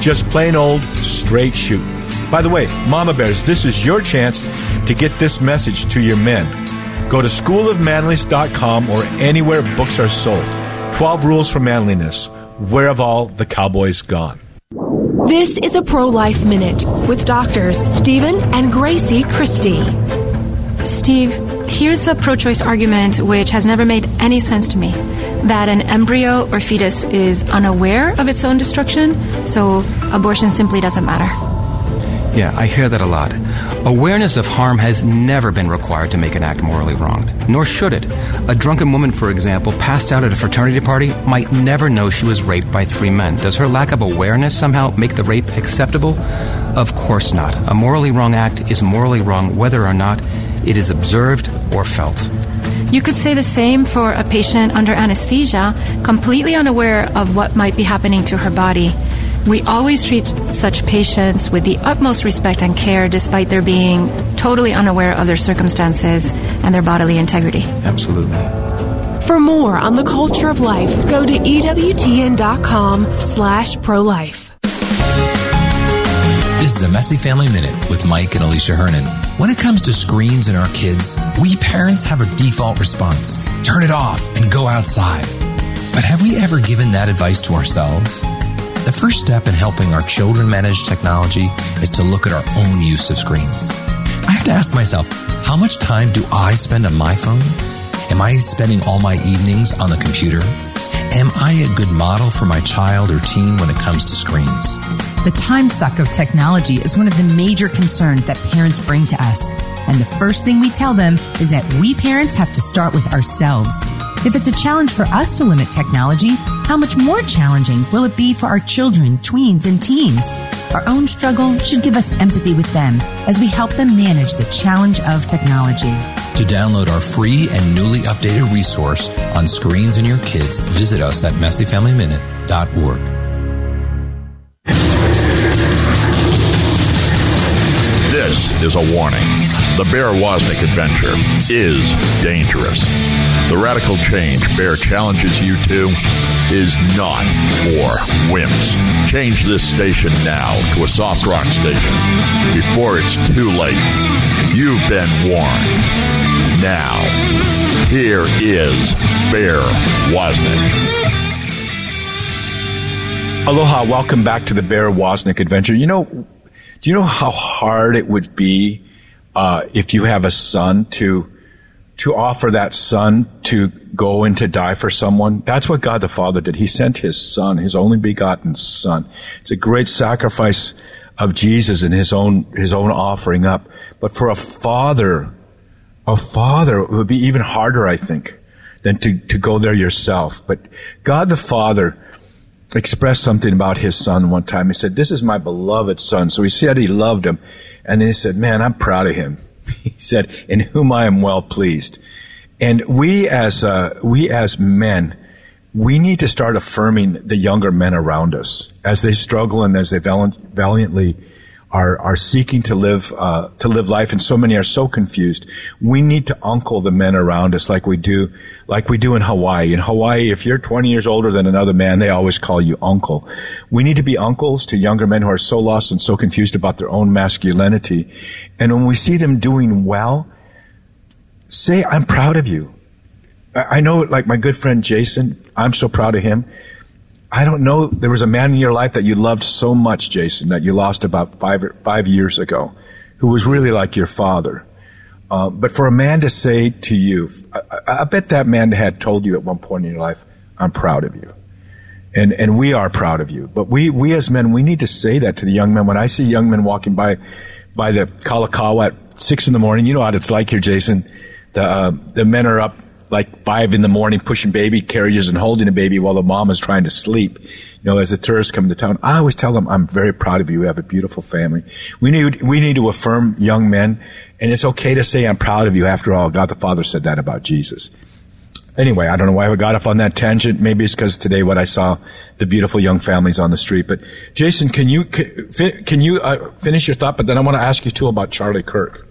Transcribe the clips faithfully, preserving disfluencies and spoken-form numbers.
Just plain old straight shooting. By the way, Mama Bears, this is your chance to get this message to your men. Go to school of manliness dot com or anywhere books are sold. twelve Rules for Manliness. Where have all the cowboys gone? This is a Pro-Life Minute with doctors Stephen and Gracie Christie. Steve, here's a pro-choice argument which has never made any sense to me. That an embryo or fetus is unaware of its own destruction, so abortion simply doesn't matter. Yeah, I hear that a lot. Awareness of harm has never been required to make an act morally wrong, nor should it. A drunken woman, for example, passed out at a fraternity party might never know she was raped by three men. Does her lack of awareness somehow make the rape acceptable? Of course not. A morally wrong act is morally wrong whether or not it is observed or felt. You could say the same for a patient under anesthesia, completely unaware of what might be happening to her body. We always treat such patients with the utmost respect and care despite their being totally unaware of their circumstances and their bodily integrity. Absolutely. For more on the culture of life, go to E W T N dot com slash pro-life. This is a Messy Family Minute with Mike and Alicia Hernan. When it comes to screens and our kids, we parents have a default response. Turn it off and go outside. But have we ever given that advice to ourselves? The first step in helping our children manage technology is to look at our own use of screens. I have to ask myself, how much time do I spend on my phone? Am I spending all my evenings on the computer? Am I a good model for my child or teen when it comes to screens? The time suck of technology is one of the major concerns that parents bring to us. And the first thing we tell them is that we parents have to start with ourselves. If it's a challenge for us to limit technology, how much more challenging will it be for our children, tweens, and teens? Our own struggle should give us empathy with them as we help them manage the challenge of technology. To download our free and newly updated resource on screens and your kids, visit us at messy family minute dot org. This is a warning. The Bear Wozniak adventure is dangerous. The radical change Bear challenges you to is not for wimps. Change this station now to a soft rock station before it's too late. You've been warned. Now, here is Bear Wozniak. Aloha, welcome back to the Bear Wozniak adventure. You know, do you know how hard it would be uh, if you have a son to to offer that son to go and to die for someone? That's what God the Father did. He sent his son, his only begotten son. It's a great sacrifice of Jesus and his own his own offering up. But for a father, a father, it would be even harder, I think, than to, to go there yourself. But God the Father expressed something about his son one time. He said, "This is my beloved son." So he said he loved him. And then he said, "Man, I'm proud of him." He said, "In whom I am well pleased." And we as uh, we as men, we need to start affirming the younger men around us as they struggle and as they valiant, valiantly are are seeking to live uh, to live life. And so many are so confused. We need to uncle the men around us like we do like we do in Hawaii. In Hawaii, if you're twenty years older than another man, they always call you uncle. We need to be uncles to younger men who are so lost and so confused about their own masculinity. And when we see them doing well, say, "I'm proud of you." I know, like my good friend Jason, I'm so proud of him. I don't know, there was a man in your life that you loved so much, Jason, that you lost about five five years ago, who was really like your father. Uh, but for a man to say to you, I, I bet that man had told you at one point in your life, "I'm proud of you." And and we are proud of you. But we, we as men, we need to say that to the young men. When I see young men walking by by the Kalakaua at six in the morning, you know what it's like here, Jason. The uh, the men are up like five in the morning pushing baby carriages and holding a baby while the mom is trying to sleep. You know, as the tourists come to town, I always tell them, "I'm very proud of you. You have a beautiful family." We need we need to affirm young men, and it's okay to say, "I'm proud of you." After all, God the Father said that about Jesus. Anyway, I don't know why we got off on that tangent. Maybe it's because today what I saw, the beautiful young families on the street. But Jason, can you can you uh, finish your thought? But then I want to ask you too about Charlie Kirk.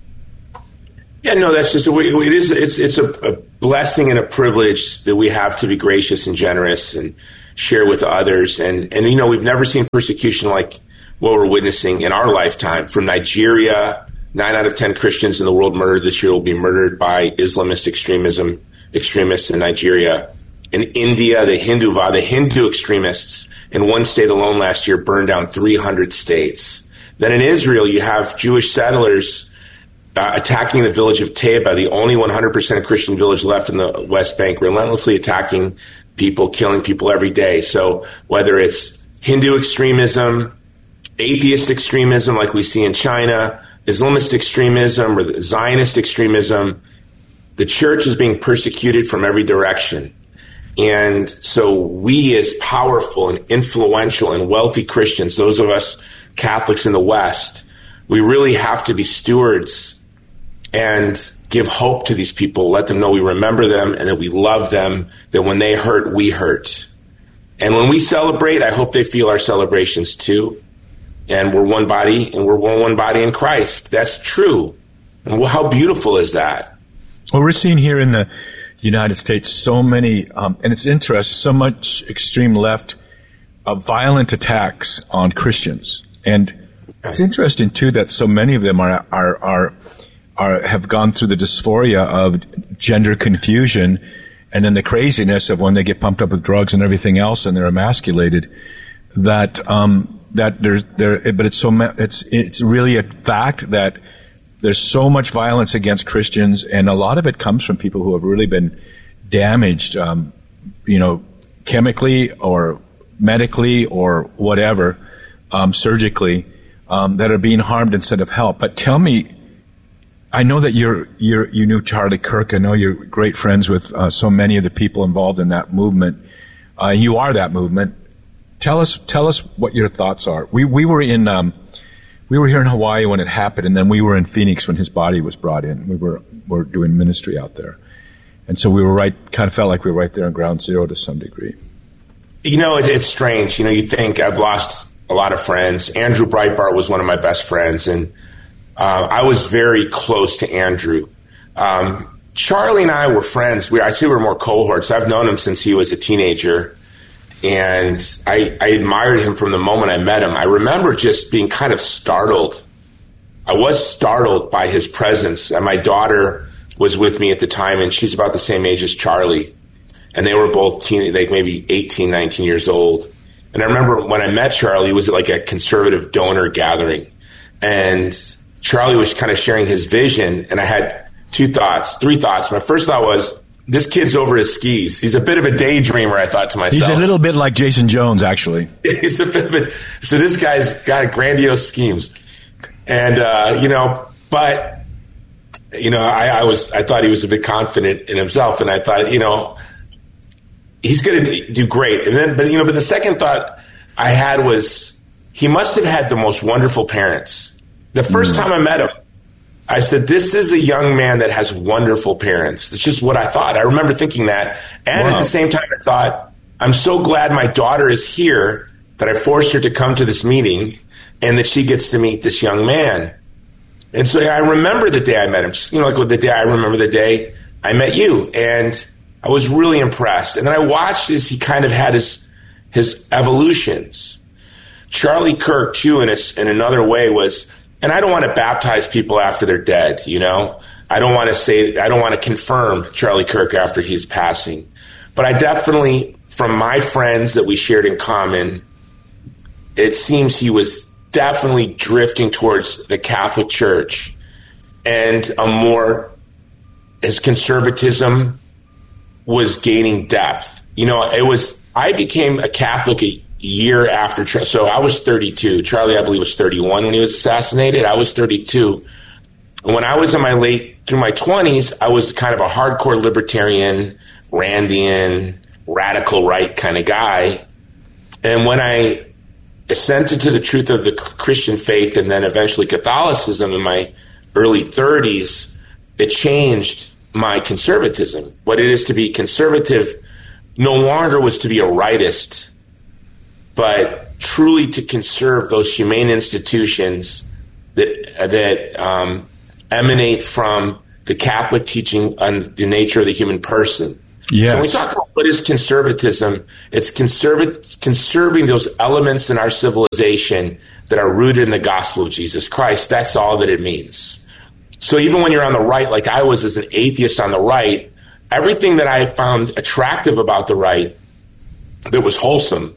Yeah, no, that's just, it is, it's, it's a, a blessing and a privilege that we have to be gracious and generous. And share with others. And, and, you know, we've never seen persecution like what we're witnessing in our lifetime. From Nigeria, nine out of ten Christians in the world murdered this year will be murdered by Islamist extremism, extremists in Nigeria. In India, the Hindu, the Hindu extremists in one state alone last year burned down three hundred states. Then in Israel, you have Jewish settlers uh, attacking the village of Taiba, the only one hundred percent Christian village left in the West Bank, relentlessly attacking people, killing people every day. So whether it's Hindu extremism, atheist extremism like we see in China, Islamist extremism, or Zionist extremism, the church is being persecuted from every direction. And so we, as powerful and influential and wealthy Christians, those of us Catholics in the West, we really have to be stewards and give hope to these people, let them know we remember them and that we love them, that when they hurt, we hurt. And when we celebrate, I hope they feel our celebrations too. And we're one body, and we're one body in Christ. That's true. And how beautiful is that? Well, we're seeing here in the United States so many, um, and it's interesting, so much extreme left uh, violent attacks on Christians. And it's interesting, too, that so many of them are are are, are have gone through the dysphoria of gender confusion and then the craziness of when they get pumped up with drugs and everything else and they're emasculated, that um, that there's there, but it's so it's it's really a fact that there's so much violence against Christians, and a lot of it comes from people who have really been damaged, um, you know, chemically or medically or whatever, um, surgically, um, that are being harmed instead of help. But tell me, I know that you're you're you knew Charlie Kirk. I know you're great friends with uh, so many of the people involved in that movement. Uh, you are that movement. Tell us tell us what your thoughts are. We we were in. Um, We were here in Hawaii when it happened, and then we were in Phoenix when his body was brought in. We were were doing ministry out there. And so we were right, kind of felt like we were right there on ground zero to some degree. You know, it, it's strange. You know, you think I've lost a lot of friends. Andrew Breitbart was one of my best friends, and uh, I was very close to Andrew. Um, Charlie and I were friends. We, I say we were more cohorts. I've known him since he was a teenager. And I, I admired him from the moment I met him. I remember just being kind of startled. I was startled by his presence. And my daughter was with me at the time, and she's about the same age as Charlie. And they were both teen, like maybe eighteen, nineteen years old. And I remember when I met Charlie, it was like a conservative donor gathering. And Charlie was kind of sharing his vision. And I had two thoughts, three thoughts. My first thought was, this kid's over his skis. He's a bit of a daydreamer, I thought to myself. He's a little bit like Jason Jones, actually. He's a bit of a, so this guy's got grandiose schemes. And, uh, you know, but, you know, I, I was, I thought he was a bit confident in himself. And I thought, you know, he's going to do great. And then, but, you know, but the second thought I had was he must have had the most wonderful parents. The first mm. time I met him, I said, this is a young man that has wonderful parents. It's just what I thought. I remember thinking that. And wow. At the same time, I thought, I'm so glad my daughter is here that I forced her to come to this meeting and that she gets to meet this young man. And so I remember the day I met him. Just, you know, like the day I remember the day I met you. And I was really impressed. And then I watched as he kind of had his his evolutions. Charlie Kirk, too, in, a, in another way was... And I don't want to baptize people after they're dead, you know? I don't want to say, I don't want to confirm Charlie Kirk after he's passing. But I definitely, from my friends that we shared in common, it seems he was definitely drifting towards the Catholic Church and a more, his conservatism was gaining depth. You know, it was, I became a Catholic a year after, so I was thirty-two. Charlie, I believe, was thirty-one when he was assassinated. I was thirty-two. When I was in my late, through my twenties, I was kind of a hardcore libertarian, Randian, radical right kind of guy. And when I assented to the truth of the Christian faith and then eventually Catholicism in my early thirties, it changed my conservatism. What it is to be conservative no longer was to be a rightist, but truly to conserve those humane institutions that that um, emanate from the Catholic teaching on the nature of the human person. Yes. So when we talk about what is conservatism, it's conservat- conserving those elements in our civilization that are rooted in the gospel of Jesus Christ. That's all that it means. So even when you're on the right, like I was as an atheist on the right, everything that I found attractive about the right that was wholesome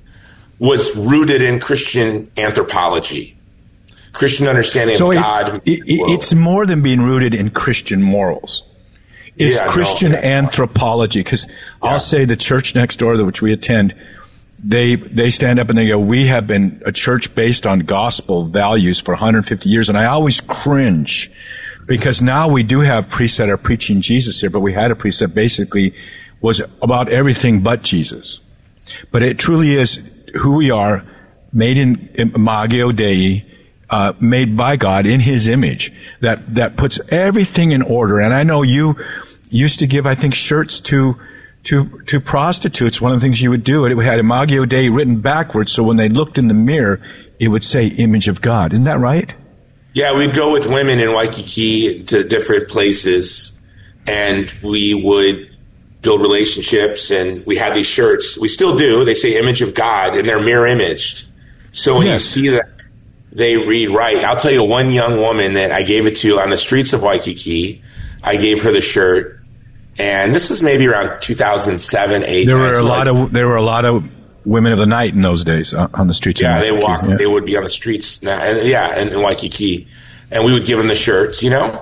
was rooted in Christian anthropology, Christian understanding so of it, God. It, it, it's more than being rooted in Christian morals. It's yeah, Christian no, anthropology, because yeah. I'll say the church next door, which we attend, they they stand up and they go, we have been a church based on gospel values for one hundred fifty years. And I always cringe, because now we do have priests that are preaching Jesus here, but we had a priest that basically was about everything but Jesus. But it truly is who we are, made in Imago Dei, Uh, made by God in His image, that that puts everything in order. And I know you used to give, I think, shirts to to to prostitutes. One of the things you would do, it had Imago Dei written backwards, so when they looked in the mirror, it would say "Image of God." Isn't that right? Yeah, we'd go with women in Waikiki to different places, and we would build relationships, and we had these shirts. We still do. They say "Image of God," and they're mirror imaged. So when yes. you see that, they read right. I'll tell you one young woman that I gave it to on the streets of Waikiki. I gave her the shirt, and this was maybe around two thousand seven, eight. There were a lot like, of there were a lot of women of the night in those days on the streets. Yeah, of they walked. Yeah. They would be on the streets now, and, yeah, in, in Waikiki, and we would give them the shirts, you know.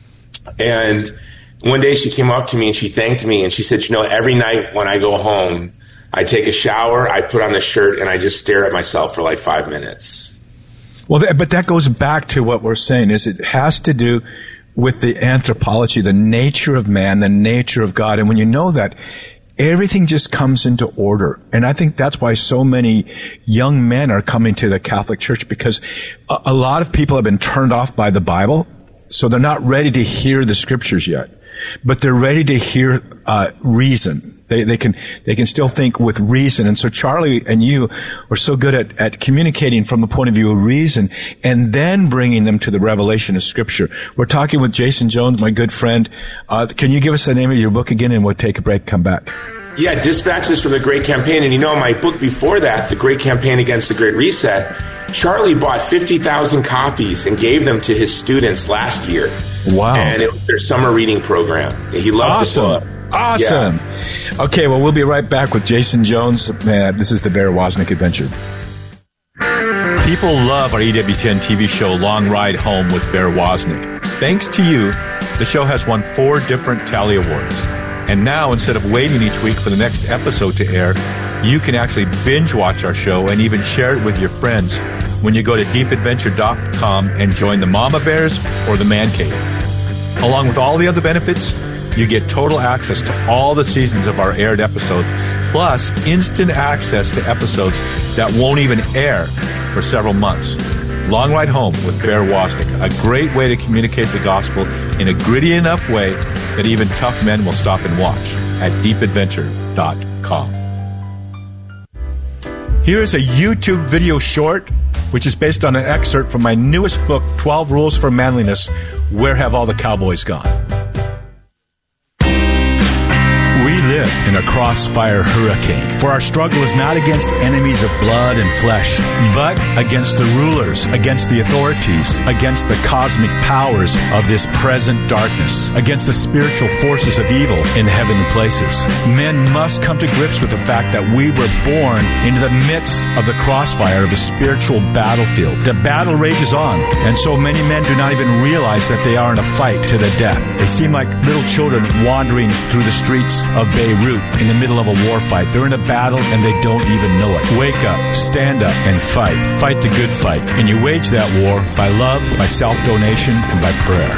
And one day she came up to me and she thanked me, and she said, "You know, every night when I go home, I take a shower, I put on the shirt, and I just stare at myself for like five minutes." Well, but that goes back to what we're saying, is it has to do with the anthropology, the nature of man, the nature of God. And when you know that, everything just comes into order. And I think that's why so many young men are coming to the Catholic Church, because a, a lot of people have been turned off by the Bible, so they're not ready to hear the scriptures yet. But they're ready to hear uh, reason. They they can they can still think with reason. And so Charlie and you are so good at, at communicating from the point of view of reason, and then bringing them to the revelation of Scripture. We're talking with Jason Jones, my good friend. Uh, can you give us the name of your book again, and we'll take a break, come back. Yeah, Dispatches from the Great Campaign. And you know, my book before that, The Great Campaign Against the Great Reset, Charlie bought fifty thousand copies and gave them to his students last year. Wow. And it was their summer reading program. He loved awesome. the book. Awesome. Yeah. Okay, well, we'll be right back with Jason Jones. Uh, this is the Bear Wozniak Adventure. People love our E W T N T V show, Long Ride Home with Bear Wozniak. Thanks to you, the show has won four different Tally Awards. And now, instead of waiting each week for the next episode to air, you can actually binge watch our show and even share it with your friends when you go to deep adventure dot com and join the Mama Bears or the Man Cave. Along with all the other benefits, you get total access to all the seasons of our aired episodes, plus instant access to episodes that won't even air for several months. Long Ride Home with Bear Wozniak, a great way to communicate the gospel in a gritty enough way that even tough men will stop and watch at deep adventure dot com. Here is a YouTube video short, which is based on an excerpt from my newest book, twelve Rules for Manliness, Where Have All the Cowboys Gone? We live in a crossfire hurricane, for our struggle is not against enemies of blood and flesh, but against the rulers, against the authorities, against the cosmic powers of this present darkness, against the spiritual forces of evil in heavenly places. Men must come to grips with the fact that we were born into the midst of the crossfire of a spiritual battlefield. The battle rages on, and so many men do not even realize that they are in a fight to the death. They seem like little children wandering through the streets of Beirut in the middle of a war fight. They're in a battle and they don't even know it. Wake up, stand up, and fight. Fight the good fight. And you wage that war by love, by self-donation, and by prayer.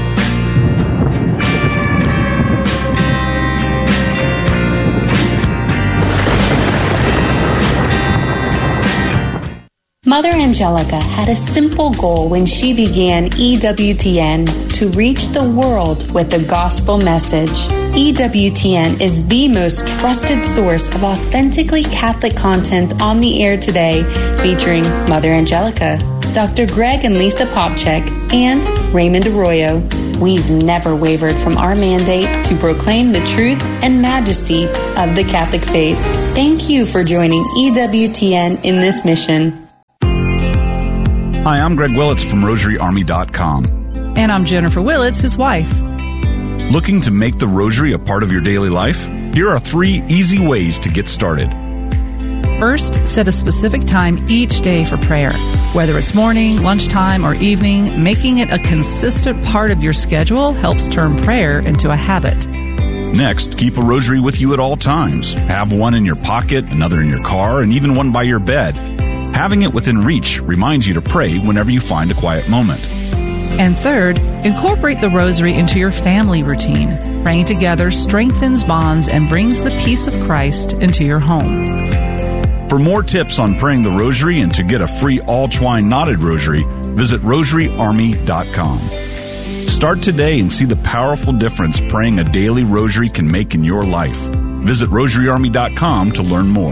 Mother Angelica had a simple goal when she began E W T N: to reach the world with the gospel message. E W T N is the most trusted source of authentically Catholic content on the air today, featuring Mother Angelica, Doctor Greg and Lisa Popchak, and Raymond Arroyo. We've never wavered from our mandate to proclaim the truth and majesty of the Catholic faith. Thank you for joining E W T N in this mission. Hi, I'm Greg Willits from Rosary Army dot com. And I'm Jennifer Willits, his wife. Looking to make the Rosary a part of your daily life? Here are three easy ways to get started. First, set a specific time each day for prayer. Whether it's morning, lunchtime, or evening, making it a consistent part of your schedule helps turn prayer into a habit. Next, keep a rosary with you at all times. Have one in your pocket, another in your car, and even one by your bed. Having it within reach reminds you to pray whenever you find a quiet moment. And third, incorporate the rosary into your family routine. Praying together strengthens bonds and brings the peace of Christ into your home. For more tips on praying the rosary and to get a free all-twine knotted rosary, visit Rosary Army dot com. Start today and see the powerful difference praying a daily rosary can make in your life. Visit Rosary Army dot com to learn more.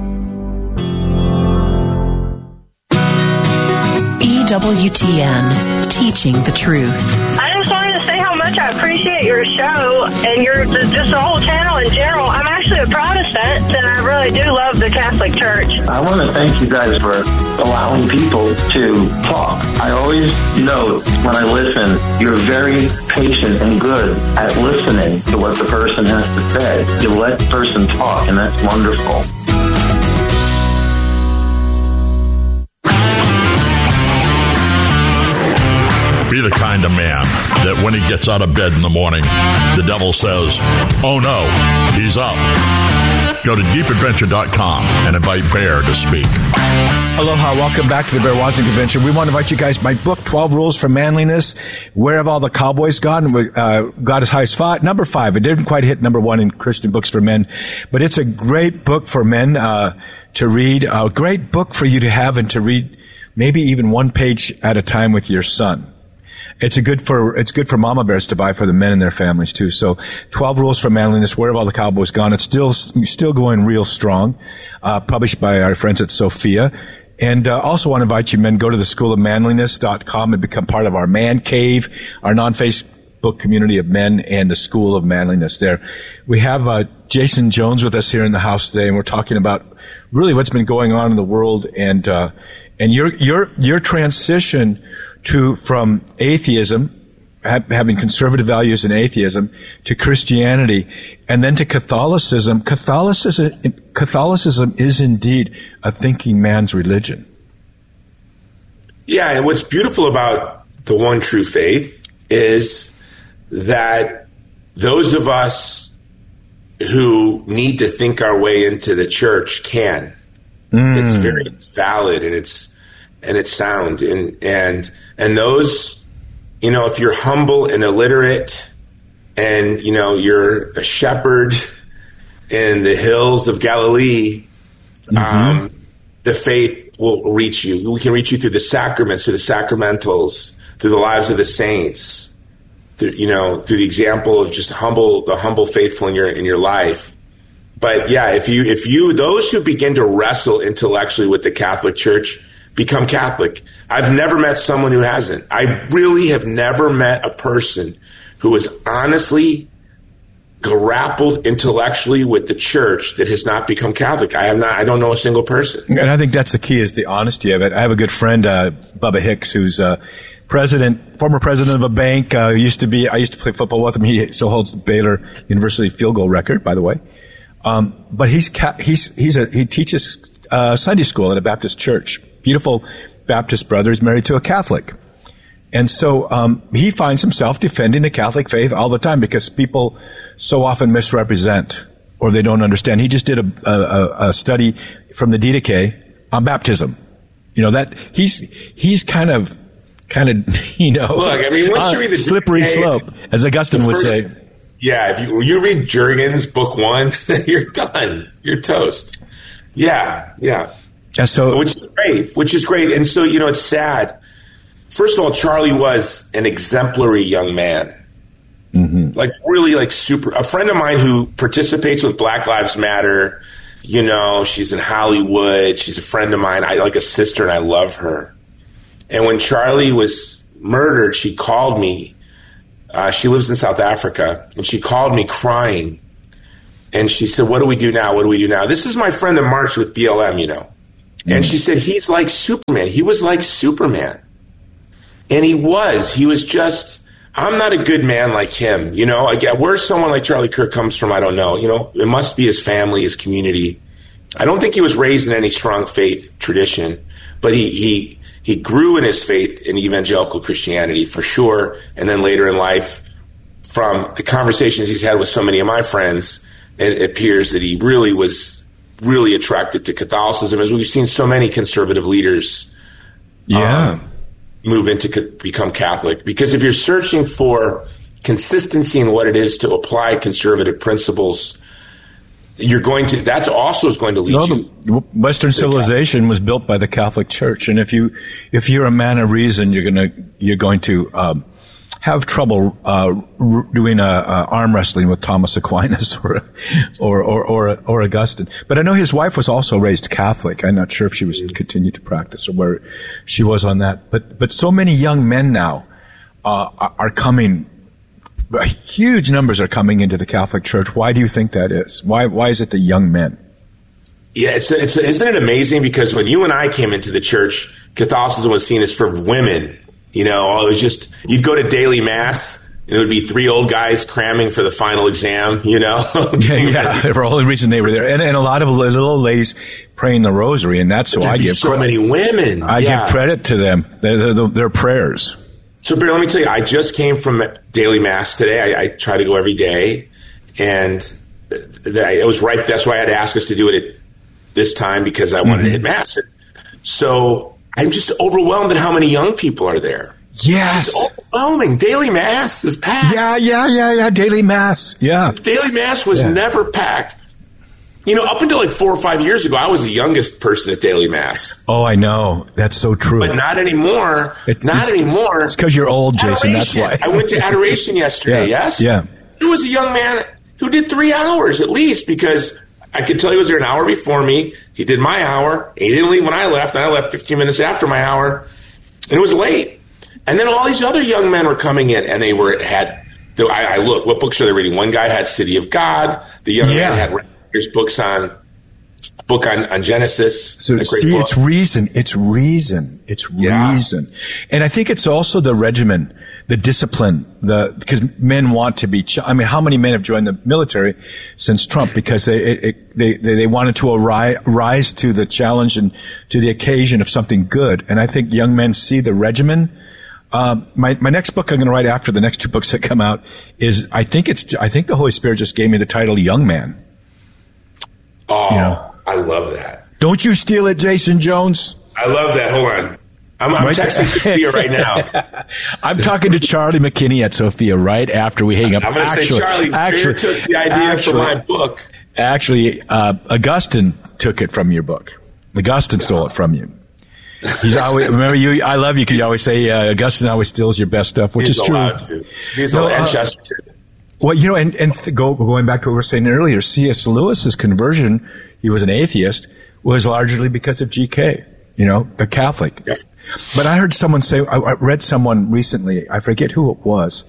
E W T N, teaching the truth. I just wanted to say how much I appreciate your show and your just the whole channel in general. I'm actually a Protestant, and I really do love the Catholic Church. I want to thank you guys for allowing people to talk. I always note when I listen, you're very patient and good at listening to what the person has to say. You let the person talk, and that's wonderful. Be the kind of man that when he gets out of bed in the morning, the devil says, "Oh no, he's up." Go to deep adventure dot com and invite Bear to speak. Aloha, welcome back to the Bear Wozniak Adventure. We want to invite you guys, my book, twelve Rules for Manliness. Where have all the cowboys gone? Uh, got as high as five, number five. It didn't quite hit number one in Christian books for men, but it's a great book for men uh, to read, a great book for you to have and to read maybe even one page at a time with your son. It's a good for, it's good for mama bears to buy for the men in their families too. So twelve Rules for Manliness, Where Have All the Cowboys Gone? It's still, still going real strong, uh, published by our friends at Sophia. And, uh, also want to invite you men, go to the school of manliness dot com and become part of our man cave, our non-Facebook community of men and the School of Manliness there. We have, uh, Jason Jones with us here in the house today, and we're talking about really what's been going on in the world and, uh, and your, your, your transition to, from atheism, ha- having conservative values in atheism, to Christianity, and then to Catholicism. Catholicism, Catholicism is indeed a thinking man's religion. Yeah, and what's beautiful about the one true faith is that those of us who need to think our way into the church can. Mm. It's very valid and it's and it's sound and and and those, you know, if you're humble and illiterate and, you know, you're a shepherd in the hills of Galilee, mm-hmm. um, the faith will reach you. We can reach you through the sacraments, through the sacramentals, through the lives of the saints, through, you know, through the example of just humble, the humble faithful in your in your life. But yeah, if you if you those who begin to wrestle intellectually with the Catholic Church become Catholic. I've never met someone who hasn't. I really have never met a person who has honestly grappled intellectually with the church that has not become Catholic. I have not. I don't know a single person. And I think that's the key, is the honesty of it. I have a good friend, uh, Bubba Hicks, who's uh, president, former president of a bank. Uh, used to be. I used to play football with him. He still holds the Baylor University field goal record, by the way. Um, but he's he's he's a he teaches uh, Sunday school at a Baptist church. Beautiful Baptist brother is married to a Catholic. And so um, he finds himself defending the Catholic faith all the time because people so often misrepresent or they don't understand. He just did a, a, a study from the Didache on baptism. You know, that he's he's kind of, kind of, you know, look, I mean, once you read the slippery Didache, slope, as Augustine would first, say. Yeah, if you, you read Jurgen's book one, you're done. You're toast. Yeah, yeah. Yeah, so, which is great, which is great. And so, you know, it's sad. First of all, Charlie was an exemplary young man. Mm-hmm. Like, really, like, super. A friend of mine who participates with Black Lives Matter, you know, she's in Hollywood. She's a friend of mine. I like a sister, and I love her. And when Charlie was murdered, she called me Uh, she lives in South Africa, and she called me crying. And she said, what do we do now? What do we do now? This is my friend that marched with B L M, you know. Mm. And she said, he's like Superman. He was like Superman. And he was. He was just, I'm not a good man like him. You know, again, where someone like Charlie Kirk comes from, I don't know. You know, it must be his family, his community. I don't think he was raised in any strong faith tradition, but he he he grew in his faith in evangelical Christianity for sure. And then later in life, from the conversations he's had with so many of my friends, it appears that he really was really attracted to Catholicism, as we've seen so many conservative leaders yeah. um, move into co- become Catholic. Because if you're searching for consistency in what it is to apply conservative principles, you're going to, that's also is going to lead no, you. Western civilization was built by the Catholic Church. And if you, if you're a man of reason, you're going to, you're going to, um, have trouble uh, r- doing a, a arm wrestling with Thomas Aquinas or, or or or or Augustine. But I know his wife was also raised Catholic. I'm not sure if she was continued to practice or where she was on that. But but so many young men now uh, are coming. Huge numbers are coming into the Catholic Church. Why do you think that is? Why why is it the young men? Yeah, it's, it's isn't it amazing? Because when you and I came into the church, Catholicism was seen as for women. You know, it was just, you'd go to daily mass, and it would be three old guys cramming for the final exam, you know? yeah, for all the reason they were there. And, and a lot of little ladies praying the rosary, and that's so I give so credit. many women. I yeah. give credit to them, their, their, their prayers. So, Barry, let me tell you, I just came from daily mass today. I, I try to go every day, and it was right, that's why I had to ask us to do it at this time, because I wanted mm-hmm. to hit mass. So I'm just overwhelmed at how many young people are there. Yes. It's overwhelming. Daily Mass is packed. Yeah, yeah, yeah, yeah. Daily Mass. Yeah. Daily Mass was yeah. never packed. You know, up until like four or five years ago, I was the youngest person at Daily Mass. Oh, I know. That's so true. But not anymore. It, not it's, anymore. It's because you're old, Jason. Adoration. That's why. I went to Adoration yesterday, yeah. yes? Yeah. There was a young man who did three hours at least, because I could tell he was there an hour before me. He did my hour. He didn't leave when I left, and I left fifteen minutes after my hour. And it was late. And then all these other young men were coming in, and they were had. I, I look, what books are they reading? One guy had City of God. The young yeah. man had his books on book on, on Genesis. So see, book. it's reason. It's reason. It's yeah. reason. And I think it's also the regimen, the discipline, the because men want to be. Ch- I mean, how many men have joined the military since Trump because they it, it, they, they they wanted to arise, rise to the challenge and to the occasion of something good. And I think young men see the regimen. Um, my my next book I'm going to write after the next two books that come out is I think it's I think the Holy Spirit just gave me the title Young Man. Oh, you know? I love that. Don't you steal it, Jason Jones. I love that. Hold on. I'm, I'm right texting Sophia right now. I'm talking to Charlie McKinney at Sophia right after we hang up. I'm going to say Charlie actually, took the idea actually, from my book. Actually, uh, Augustine took it from your book. Augustine stole it from you. He's always remember you. I love you because you always say uh, Augustine always steals your best stuff, which He's is true. To. He's no, and uh, Chesterton. Well, you know, and and th- go, going back to what we were saying earlier, C S. Lewis's conversion, he was an atheist, was largely because of G K. You know, a Catholic. Yeah. But I heard someone say, I, I read someone recently, I forget who it was.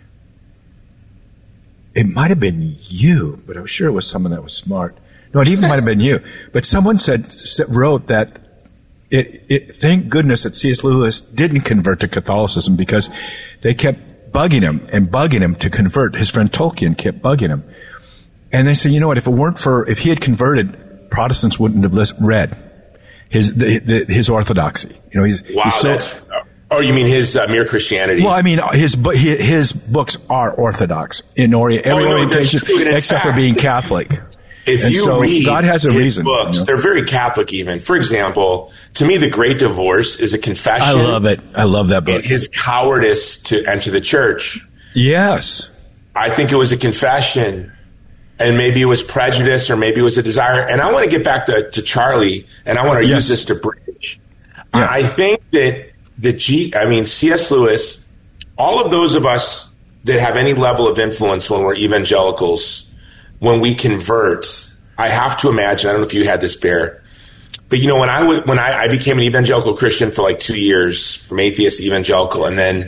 It might have been you, but I'm sure it was someone that was smart. No, it even might have been you. But someone said, wrote that. It, it, thank goodness that C S. Lewis didn't convert to Catholicism because they kept bugging him and bugging him to convert. His friend Tolkien kept bugging him. And they said, you know what, if it weren't for, if he had converted, Protestants wouldn't have list, read his, the, the, his orthodoxy. You know, he's, wow, he's so, that's, oh, you mean his uh, Mere Christianity? Well, I mean, his, his, his books are orthodox in ori- every oh, no, orientation except for being Catholic. If and you so read God has a his reason, books, you know? They're very Catholic even. For example, to me, The Great Divorce is a confession. I love it. I love that book. His cowardice to enter the church. Yes. I think it was a confession, and maybe it was prejudice, or maybe it was a desire. And I want to get back to, to Charlie, and I want to yes. use this to bridge. Yeah. I think that the G, I mean, C S. Lewis, all of those of us that have any level of influence when we're evangelicals, when we convert, I have to imagine, I don't know if you had this, Bear, but you know, when I w- when I, I became an evangelical Christian for like two years, from atheist to evangelical, and then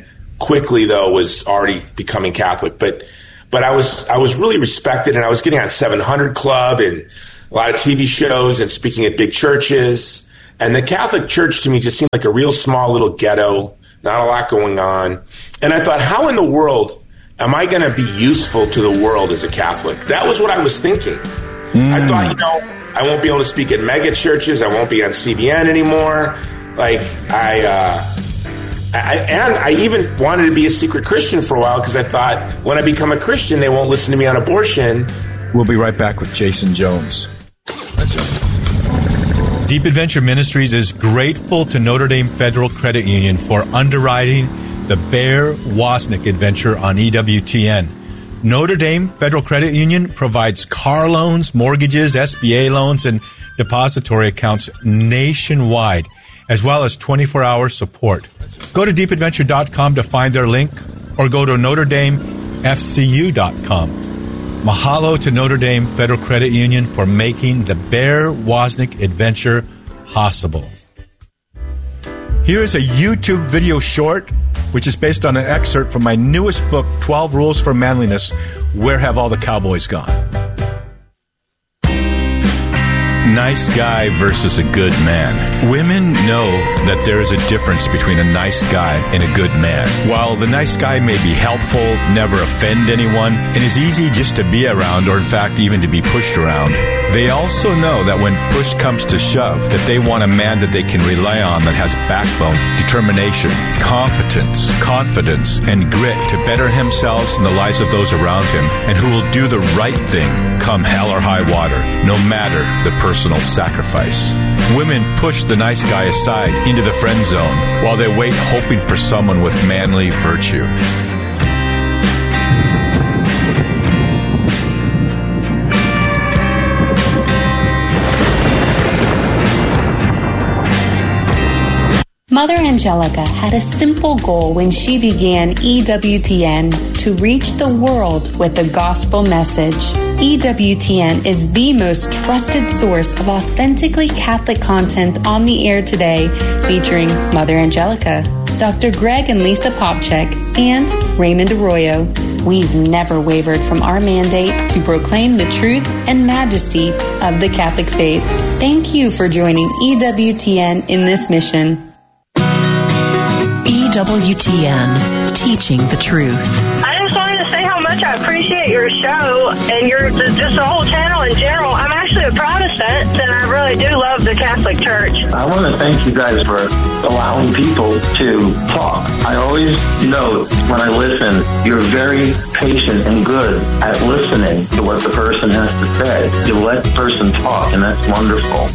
quickly, though, was already becoming Catholic. But but I was I was really respected, and I was getting on seven hundred Club and a lot of T V shows and speaking at big churches. And the Catholic Church to me just seemed like a real small little ghetto, not a lot going on. And I thought, how in the world am I going to be useful to the world as a Catholic? That was what I was thinking. Mm. I thought, you know, I won't be able to speak at mega churches. I won't be on C B N anymore. Like, I, uh, I and I even wanted to be a secret Christian for a while because I thought when I become a Christian, they won't listen to me on abortion. We'll be right back with Jason Jones. That's right. Deep Adventure Ministries is grateful to Notre Dame Federal Credit Union for underwriting the Bear Wozniak adventure on E W T N. Notre Dame Federal Credit Union provides car loans, mortgages, S B A loans, and depository accounts nationwide, as well as twenty-four hour support. Go to deep adventure dot com to find their link, or go to notre dame f c u dot com. Mahalo to Notre Dame Federal Credit Union for making the Bear Wozniak adventure possible. Here is a YouTube video short, which is based on an excerpt from my newest book, twelve Rules for Manliness, Where Have All the Cowboys Gone? Nice guy versus a good man. Women know that there is a difference between a nice guy and a good man. While the nice guy may be helpful, never offend anyone, and is easy just to be around, or in fact even to be pushed around, they also know that when push comes to shove, that they want a man that they can rely on, that has backbone, determination, competence, confidence, and grit to better himself and the lives of those around him, and who will do the right thing come hell or high water, no matter the personal sacrifice. Women push the nice guy aside into the friend zone while they wait hoping for someone with manly virtue. Mother Angelica had a simple goal when she began E W T N to reach the world with the gospel message. E W T N is the most trusted source of authentically Catholic content on the air today, featuring Mother Angelica, Doctor Greg and Lisa Popchak, and Raymond Arroyo. We've never wavered from our mandate to proclaim the truth and majesty of the Catholic faith. Thank you for joining E W T N in this mission. E W T N, teaching the truth. I just wanted to say how much I appreciate your show and your just the whole channel in general. I'm actually a Protestant, and I really do love the Catholic Church. I want to thank you guys for allowing people to talk. I always note when I listen, you're very patient and good at listening to what the person has to say. You let the person talk, and that's wonderful.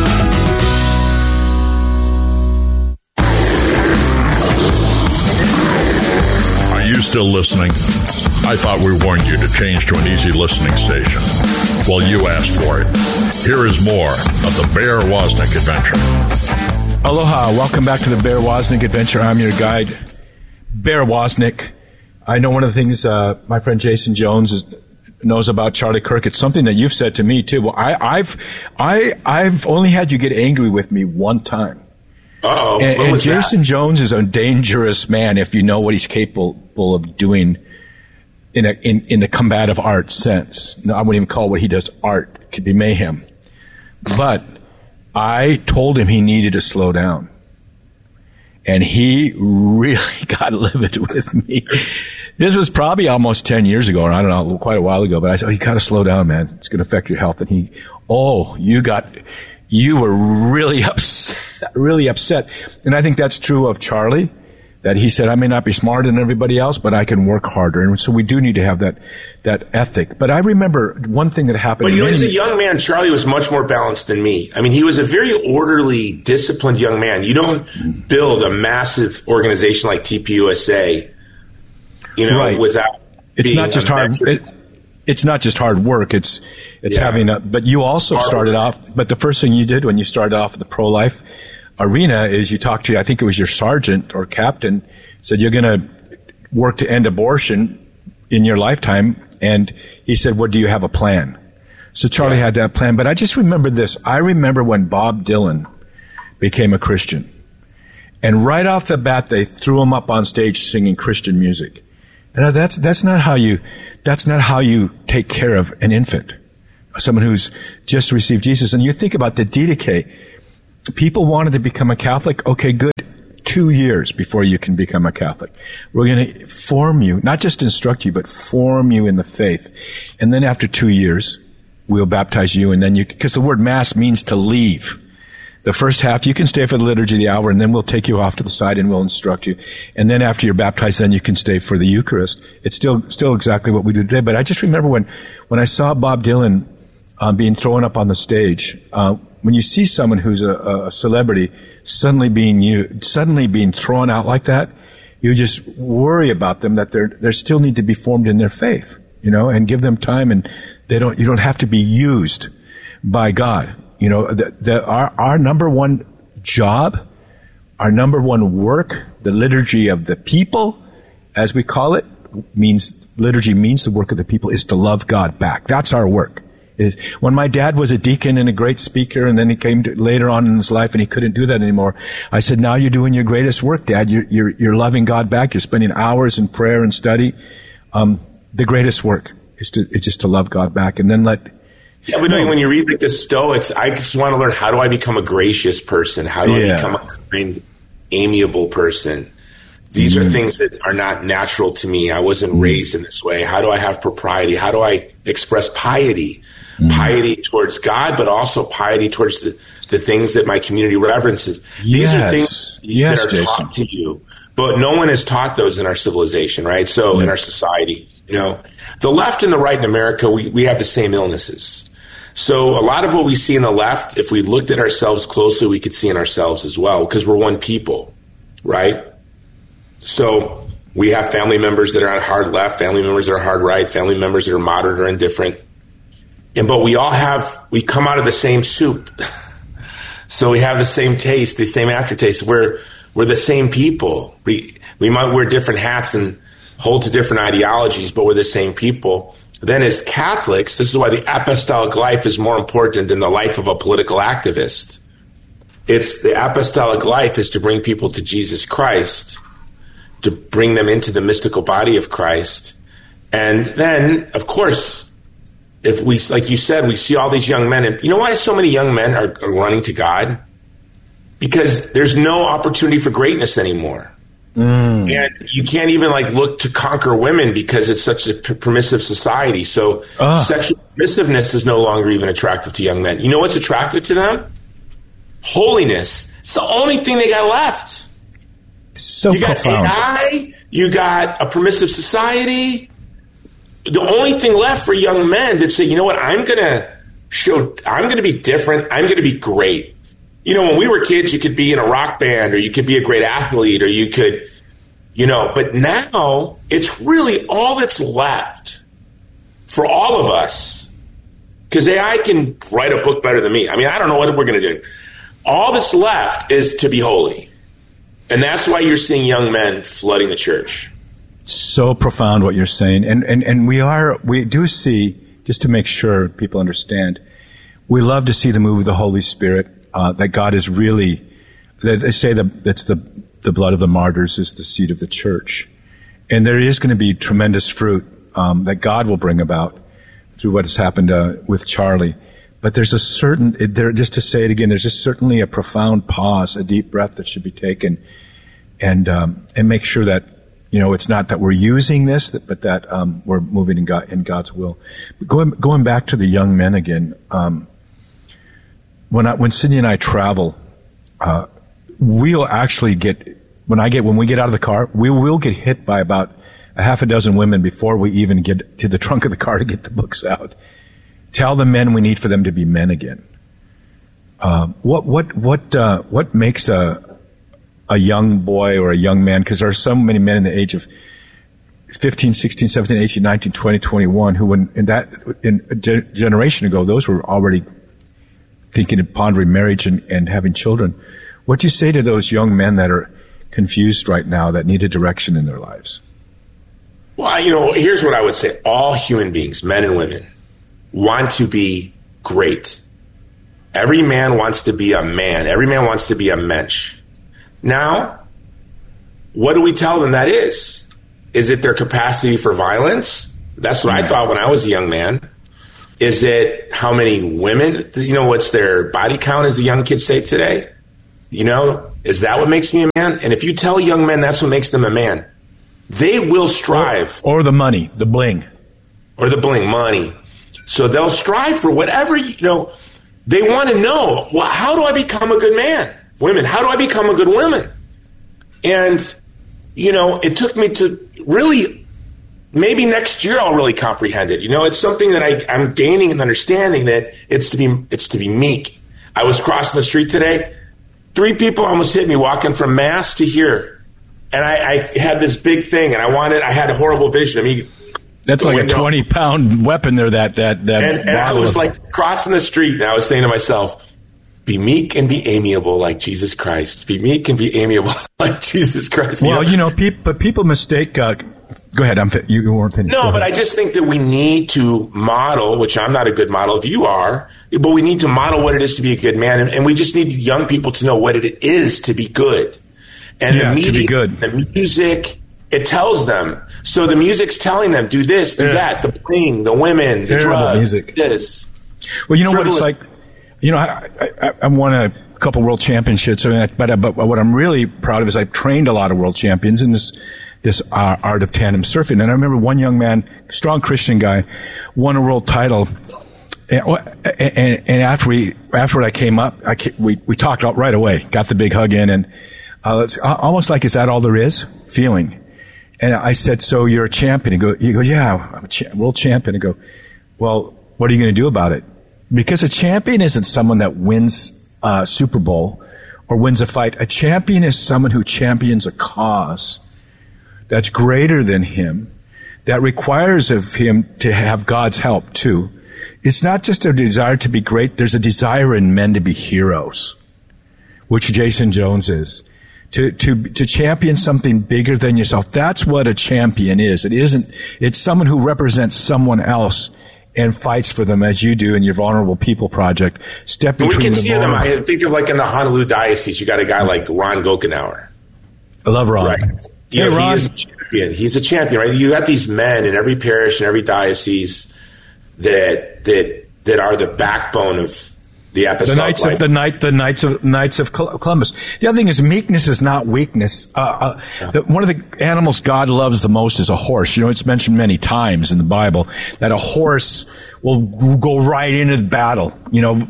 Are you still listening? I thought we warned you to change to an easy listening station. Well, you asked for it. Here is more of the Bear Wozniak Adventure. Aloha. Welcome back to the Bear Wozniak Adventure. I'm your guide, Bear Wozniak. I know one of the things uh, my friend Jason Jones is, knows about Charlie Kirk. It's something that you've said to me, too. Well, I, I've, I, I've only had you get angry with me one time. Uh-oh. And, what and was Jason that? Jones is a dangerous man if you know what he's capable of doing in a in, in the combative art sense. No, I wouldn't even call what he does art. It could be mayhem. But I told him he needed to slow down. And he really got livid with me. This was probably almost ten years ago, or I don't know, quite a while ago. But I said, oh, you got to slow down, man. It's going to affect your health. And he, oh, you got... You were really upset, really upset. And I think that's true of Charlie, that he said, I may not be smarter than everybody else, but I can work harder. And so we do need to have that, that ethic. But I remember one thing that happened. But you know, as a young man, Charlie was much more balanced than me. I mean, he was a very orderly, disciplined young man. You don't build a massive organization like T P U S A, you know, right. without It's being not just hard. It, It's not just hard work. It's it's yeah. having a. But you also Smart started work. off. But the first thing you did when you started off in the pro-life arena is you talked to. I think it was your sergeant or captain said you're going to work to end abortion in your lifetime, and he said, "What do you have a plan?" So Charlie yeah. had that plan. But I just remember this. I remember when Bob Dylan became a Christian, And right off the bat, they threw him up on stage singing Christian music. And that's, that's not how you, that's not how you take care of an infant, someone who's just received Jesus. And you think about the D D K. People wanted to become a Catholic. Okay, good. Two years before you can become a Catholic. We're going to form you, not just instruct you, but form you in the faith. And then after two years, we'll baptize you, and then you, because the word Mass means to leave. The first half, you can stay for the liturgy of the hour, and then we'll take you off to the side and we'll instruct you. And then after you're baptized, then you can stay for the Eucharist. It's still still exactly what we do today. But I just remember when, when I saw Bob Dylan um, being thrown up on the stage, uh, when you see someone who's a, a celebrity suddenly being you, suddenly being thrown out like that, you just worry about them, that they're they still need to be formed in their faith, you know, and give them time, and they don't you don't have to be used by God. You know, the, the, our, our number one job, our number one work, the liturgy of the people, as we call it, means, liturgy means the work of the people, is to love God back. That's our work. Is when my dad was a deacon and a great speaker, and then he came to, later on in his life and he couldn't do that anymore, I said, now you're doing your greatest work, Dad. You're, you're, you're loving God back. You're spending hours in prayer and study. Um, the greatest work is to, is just to love God back, and then let, Yeah, but no, when you read like the Stoics, I just want to learn, how do I become a gracious person? How do Yeah. I become a kind, amiable person? These Mm-hmm. are things that are not natural to me. I wasn't Mm-hmm. raised in this way. How do I have propriety? How do I express piety? Mm-hmm. Piety towards God, but also piety towards the, the things that my community reverences. These are Yes. things Yes, that are Jason. taught to you, but no one has taught those in our civilization, right? So in our society, you know, the left and the right in America, we, we have the same illnesses. So a lot of what we see in the left, if we looked at ourselves closely, we could see in ourselves as well, because we're one people, right? So we have family members that are on hard left, family members that are hard right, family members that are moderate or indifferent. And but we all have, we come out of the same soup. So we have the same taste, the same aftertaste. We're we're the same people. We we might wear different hats and hold to different ideologies, but we're the same people. Then as Catholics, this is why the apostolic life is more important than the life of a political activist. It's the apostolic life is to bring people to Jesus Christ, to bring them into the mystical body of Christ. And then, of course, if we, like you said, we see all these young men, and you know why so many young men are, are running to God? Because there's no opportunity for greatness anymore. Mm. And you can't even like look to conquer women because it's such a p- permissive society. So Ah. sexual permissiveness is no longer even attractive to young men. You know what's attractive to them? Holiness. It's the only thing they got left. So you got profound. A I, you got a permissive society. The only thing left for young men that say, you know what, I'm going to show, I'm going to be different. I'm going to be great. You know, when we were kids, you could be in a rock band, or you could be a great athlete, or you could, you know, but now it's really all that's left for all of us. Because A I can write a book better than me. I mean, I don't know what we're going to do. All that's left is to be holy. And that's why you're seeing young men flooding the church. So profound what you're saying. And, and, and we are, we do see, just to make sure people understand, we love to see the move of the Holy Spirit, uh, that God is really, they say that that's the, the blood of the martyrs is the seed of the church. And there is going to be tremendous fruit, um, that God will bring about through what has happened, uh, with Charlie. But there's a certain, there, just to say it again, there's just certainly a profound pause, a deep breath that should be taken, and, um, and make sure that, you know, it's not that we're using this, but that um, we're moving in, God, in God's will. But going going back to the young men again, um, when I, when Cindy and I travel, uh, we'll actually get when I get when we get out of the car, we will get hit by about a half a dozen women before we even get to the trunk of the car to get the books out. Tell the men we need for them to be men again. Uh, what what what uh, what makes a a young boy or a young man, because there are so many men in the age of fifteen, sixteen, seventeen, eighteen, nineteen, twenty, twenty-one, who when, in that, in a ge- generation ago, those were already thinking of pondering marriage and, and having children. What do you say to those young men that are confused right now, that need a direction in their lives? Well, you know, here's what I would say. All human beings, men and women, want to be great. Every man wants to be a man. Every man wants to be a mensch. Now, what do we tell them that is? Is it their capacity for violence? That's what I thought when I was a young man. Is it how many women, you know, what's their body count, as the young kids say today? You know, is that what makes me a man? And if you tell young men that's what makes them a man, they will strive. Or, or the money, the bling. Or the bling, money. So they'll strive for whatever, you know, they want to know, well, how do I become a good man? Women, how do I become a good woman? And, you know, it took me to really... Maybe next year I'll really comprehend it. You know, it's something that I, I'm gaining and understanding that it's to be it's to be meek. I was crossing the street today. Three people almost hit me walking from Mass to here. And I, I had this big thing, and I wanted, I had a horrible vision of me. That's like window. a twenty-pound weapon there, that, that, that. And, and I was like crossing the street, and I was saying to myself, be meek and be amiable like Jesus Christ. Be meek and be amiable like Jesus Christ. Well, you know, you know pe- but people mistake... Uh, Go ahead. I'm fi- you, you weren't finished. No, but I just think that we need to model, which I'm not a good model if you are, but we need to model what it is to be a good man. And, and we just need young people to know what it is to be good. And yeah, the media, to be good. The music, it tells them. So the music's telling them, do this, do yeah. that. The bling, the women, the drugs, music. This. Well, you know Frivolous. what it's like? You know, I, I, I won a couple world championships, but, but what I'm really proud of is I've trained a lot of world champions in this this uh, art of tandem surfing. And I remember one young man, strong Christian guy, won a world title. And, and, and after we, after I came up, I came, we, we talked out right away, got the big hug in, and uh, it's almost like, is that all there is? Feeling. And I said, so you're a champion? He go, you go, yeah, I'm a cha- world champion. I go, well, what are you going to do about it? Because a champion isn't someone that wins a Super Bowl or wins a fight. A champion is someone who champions a cause that's greater than him, that requires of him to have God's help too. It's not just a desire to be great. There's a desire in men to be heroes, which Jason Jones is. To, to, to champion something bigger than yourself. That's what a champion is. It isn't, it's someone who represents someone else and fights for them as you do in your Vulnerable People Project. Step between we can the see them. I think of like in the Honolulu Diocese, you got a guy like Ron Gokenauer. I love Ron. Right. You hey, know, Ron. He is a champion. He's a champion, right? You got these men in every parish and every diocese that that that are the backbone of the apostolic the knights life. of the night, the knights of Knights of Columbus. The other thing is meekness is not weakness. Uh, uh, yeah. the, one of the animals God loves the most is a horse. You know, it's mentioned many times in the Bible that a horse will go right into the battle. You know,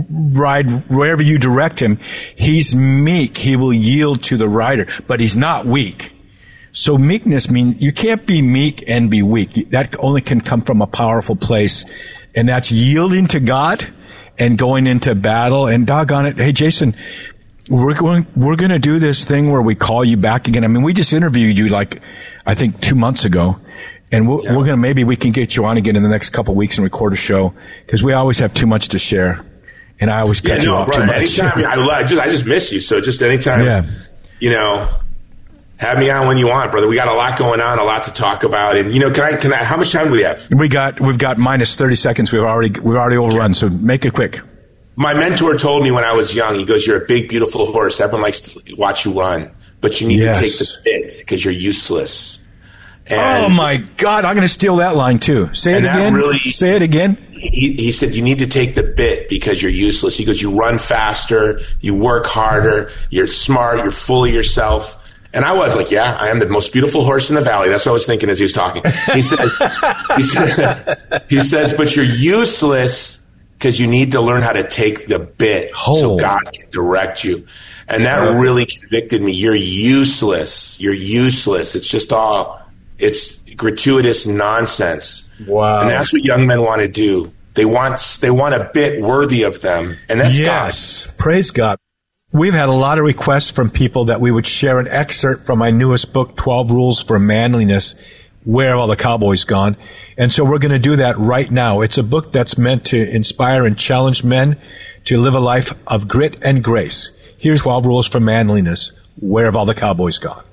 ride wherever you direct him. He's meek. He will yield to the rider, but he's not weak. So meekness means you can't be meek and be weak. That only can come from a powerful place, and that's yielding to God and going into battle. And doggone it, hey Jason, we're going we're going to do this thing where we call you back again. I mean, we just interviewed you like I think two months ago, and we're, yeah. we're going to maybe we can get you on again in the next couple of weeks and record a show because we always have too much to share, and I always cut yeah, you no, off brother, too much. Anytime, I, I just I just miss you. So just anytime, yeah. you know. Have me on when you want, brother. We got a lot going on, a lot to talk about, and you know, can I? Can I? How much time do we have? We got we've got minus thirty seconds. We've already we've already overrun. So make it quick. My mentor told me when I was young. He goes, "You're a big, beautiful horse. Everyone likes to watch you run, but you need yes. to take the bit because you're useless." And oh my God! I'm going to steal that line too. Say it again. Really, Say it again. He, he said, "You need to take the bit because you're useless." He goes, "You run faster, you work harder, you're smart, you're full of yourself." And I was like, yeah, I am the most beautiful horse in the valley. That's what I was thinking as he was talking. He says, he, says he says, but you're useless because you need to learn how to take the bit oh. so God can direct you. And that yeah. really convicted me. You're useless. You're useless. It's just all, it's gratuitous nonsense. Wow. And that's what young men want to do. They want, they want a bit worthy of them. And that's yes. God. Praise God. We've had a lot of requests from people that we would share an excerpt from my newest book, twelve Rules for Manliness, Where Have All the Cowboys Gone? And so we're going to do that right now. It's a book that's meant to inspire and challenge men to live a life of grit and grace. Here's twelve Rules for Manliness, Where Have All the Cowboys Gone?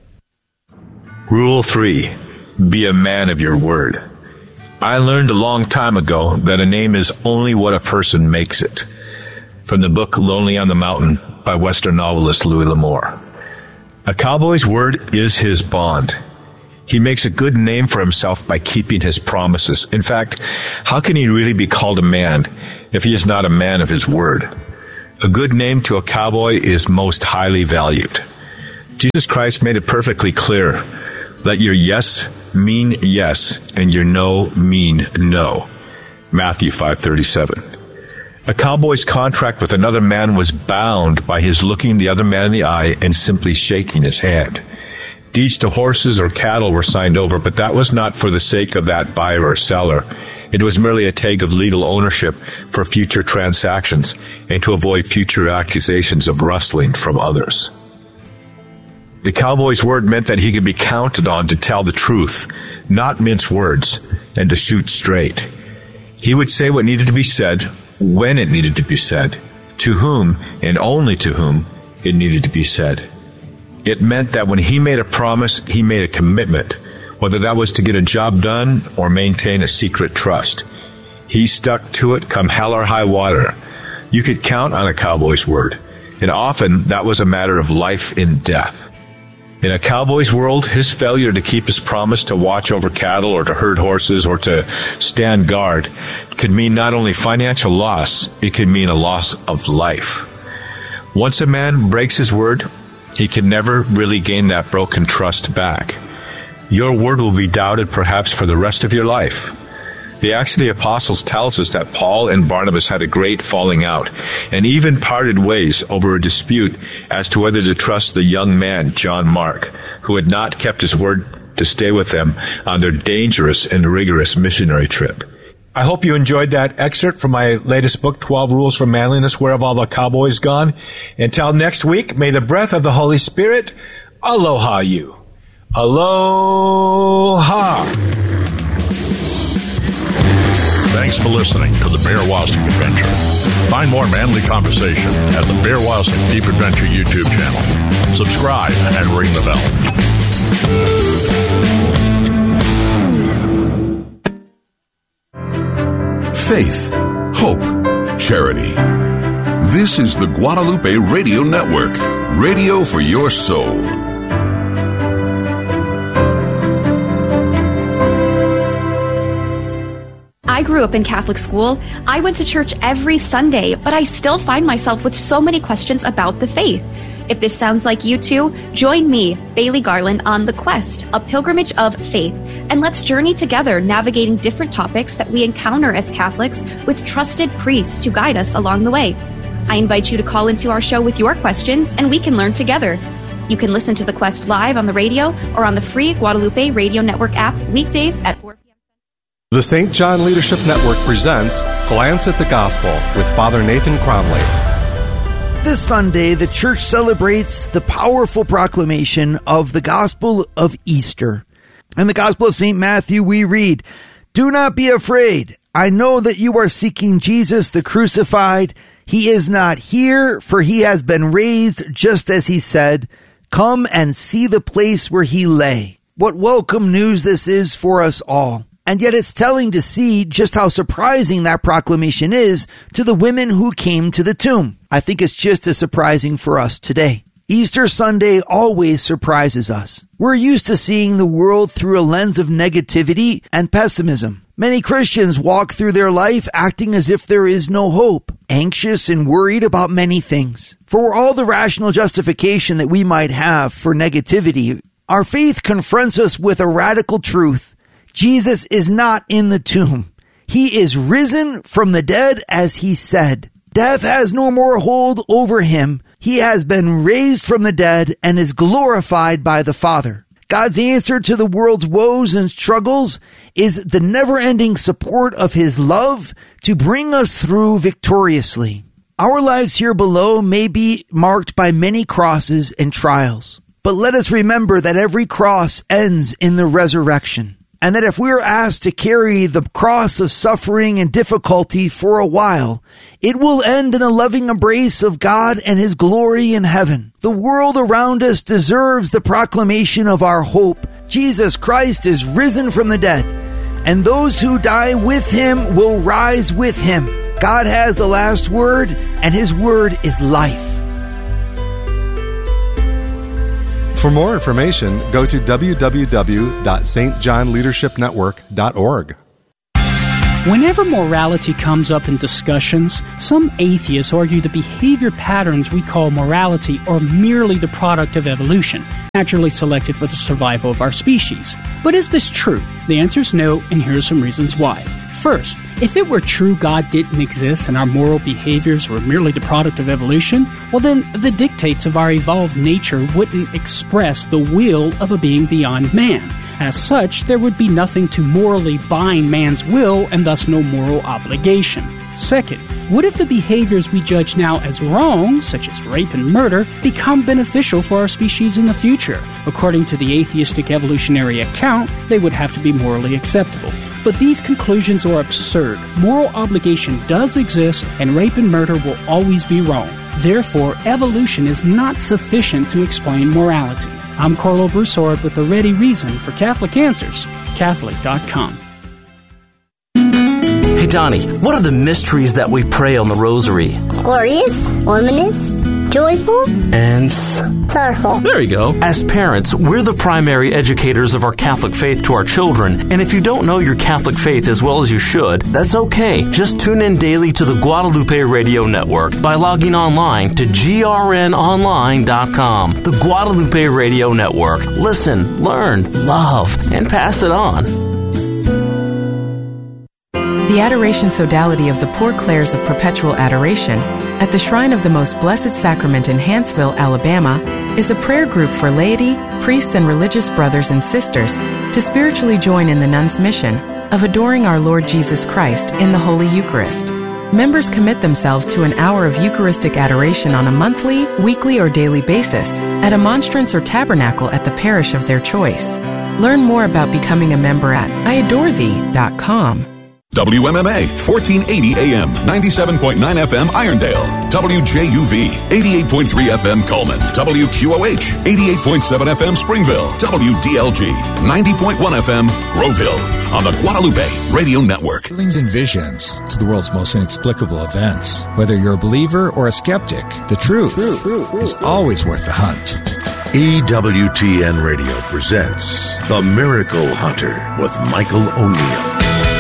Rule three, be a man of your word. I learned a long time ago that a name is only what a person makes it. From the book Lonely on the Mountain by Western novelist Louis L'Amour. A cowboy's word is his bond. He makes a good name for himself by keeping his promises. In fact, how can he really be called a man if he is not a man of his word? A good name to a cowboy is most highly valued. Jesus Christ made it perfectly clear. Let your yes mean yes, and your no mean no. Matthew five thirty-seven. A cowboy's contract with another man was bound by his looking the other man in the eye and simply shaking his hand. Deeds to horses or cattle were signed over, but that was not for the sake of that buyer or seller. It was merely a tag of legal ownership for future transactions and to avoid future accusations of rustling from others. The cowboy's word meant that he could be counted on to tell the truth, not mince words, and to shoot straight. He would say what needed to be said, when it needed to be said, to whom and only to whom it needed to be said. It meant that when he made a promise, he made a commitment, whether that was to get a job done or maintain a secret trust. He stuck to it come hell or high water. You could count on a cowboy's word, and often that was a matter of life and death. In a cowboy's world, his failure to keep his promise to watch over cattle or to herd horses or to stand guard could mean not only financial loss, it could mean a loss of life. Once a man breaks his word, he can never really gain that broken trust back. Your word will be doubted perhaps for the rest of your life. The Acts of the Apostles tells us that Paul and Barnabas had a great falling out and even parted ways over a dispute as to whether to trust the young man, John Mark, who had not kept his word to stay with them on their dangerous and rigorous missionary trip. I hope you enjoyed that excerpt from my latest book, twelve Rules for Manliness, Where Have All the Cowboys Gone? Until next week, may the breath of the Holy Spirit aloha you. Aloha. Thanks for listening to the Bear Wozniak Adventure. Find more manly conversation at the Bear Wozniak Deep Adventure YouTube channel. Subscribe and ring the bell. Faith, hope, charity. This is the Guadalupe Radio Network, radio for your soul. I grew up in Catholic school. I went to church every Sunday, but I still find myself with so many questions about the faith. If this sounds like you too, join me, Bailey Garland, on The Quest, a pilgrimage of faith, and let's journey together navigating different topics that we encounter as Catholics with trusted priests to guide us along the way. I invite you to call into our show with your questions, and we can learn together. You can listen to The Quest live on the radio or on the free Guadalupe Radio Network app weekdays at four p.m. The Saint John Leadership Network presents Glance at the Gospel with Father Nathan Cromley. This Sunday, the church celebrates the powerful proclamation of the Gospel of Easter. In the Gospel of Saint Matthew, we read, "Do not be afraid. I know that you are seeking Jesus the crucified. He is not here, for he has been raised, just as he said. Come and see the place where he lay." What welcome news this is for us all. And yet it's telling to see just how surprising that proclamation is to the women who came to the tomb. I think it's just as surprising for us today. Easter Sunday always surprises us. We're used to seeing the world through a lens of negativity and pessimism. Many Christians walk through their life acting as if there is no hope, anxious and worried about many things. For all the rational justification that we might have for negativity, our faith confronts us with a radical truth. Jesus is not in the tomb. He is risen from the dead, as he said. Death has no more hold over him. He has been raised from the dead and is glorified by the Father. God's answer to the world's woes and struggles is the never-ending support of his love to bring us through victoriously. Our lives here below may be marked by many crosses and trials, but let us remember that every cross ends in the resurrection. And that if we are asked to carry the cross of suffering and difficulty for a while, it will end in the loving embrace of God and his glory in heaven. The world around us deserves the proclamation of our hope. Jesus Christ is risen from the dead, and those who die with him will rise with him. God has the last word, and his word is life. For more information, go to w w w dot s t john leadership network dot org. Whenever morality comes up in discussions, some atheists argue the behavior patterns we call morality are merely the product of evolution, naturally selected for the survival of our species. But is this true? The answer is no, and here are some reasons why. First, if it were true God didn't exist and our moral behaviors were merely the product of evolution, well then the dictates of our evolved nature wouldn't express the will of a being beyond man. As such, there would be nothing to morally bind man's will and thus no moral obligation. Second, what if the behaviors we judge now as wrong, such as rape and murder, become beneficial for our species in the future? According to the atheistic evolutionary account, they would have to be morally acceptable. But these conclusions are absurd. Moral obligation does exist, and rape and murder will always be wrong. Therefore, evolution is not sufficient to explain morality. I'm Carlo Broussard with a ready reason for Catholic Answers, Catholic dot com. Hey, Donnie, what are the mysteries that we pray on the Rosary? Glorious, luminous, joyful, And... powerful. There you go. As parents, we're the primary educators of our Catholic faith to our children, and if you don't know your Catholic faith as well as you should, that's okay. Just tune in daily to the Guadalupe Radio Network by logging online to g r n online dot com. The Guadalupe Radio Network. Listen, learn, love, and pass it on. The Adoration Sodality of the Poor Clares of Perpetual Adoration at the Shrine of the Most Blessed Sacrament in Hanceville, Alabama, is a prayer group for laity, priests, and religious brothers and sisters to spiritually join in the nuns' mission of adoring our Lord Jesus Christ in the Holy Eucharist. Members commit themselves to an hour of Eucharistic adoration on a monthly, weekly, or daily basis at a monstrance or tabernacle at the parish of their choice. Learn more about becoming a member at i adore thee dot com. W M M A, fourteen eighty A M, ninety-seven point nine F M Irondale. W J U V, eighty-eight point three F M Coleman. W Q O H, eighty-eight point seven F M Springville. W D L G, ninety point one F M Groveville. On the Guadalupe Radio Network. Feelings and visions to the world's most inexplicable events. Whether you're a believer or a skeptic, the truth is always worth the hunt. E W T N Radio presents The Miracle Hunter with Michael O'Neill.